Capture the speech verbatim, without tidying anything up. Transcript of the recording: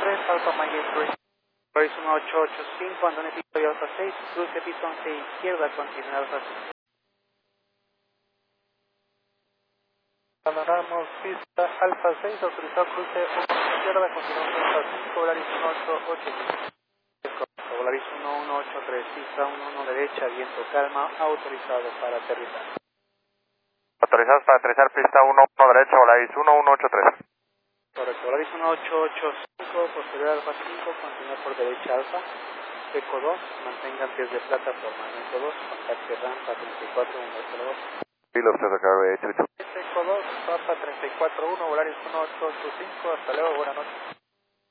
tres, Alfa Mike tres. Volaris uno ocho ocho cinco, Antonio Pito y Alfa seis, cruce pista once izquierda, continúa Alfa seis. Panoramos pista Alfa seis, autorizado cruce izquierda, continuamos Alfa cinco, Volaris uno ocho ocho cinco. Volaris uno uno ocho tres, pista uno uno derecha, viento calma, autorizado para aterrizar. Autorizados para aterrizar pista uno uno derecha, Volaris uno uno ocho tres. Correcto, Volaris uno ocho ocho cinco, posterior Alfa cinco, continúa por derecha Alfa. Eco dos, mantengan pies de plataforma. Eco dos, contacte rampa treinta y cuatro uno cero dos. Kilo Cero Cargo Eco dos, rampa treinta y cuatro uno, Volaris uno ocho ocho cinco, hasta luego, buenas noches.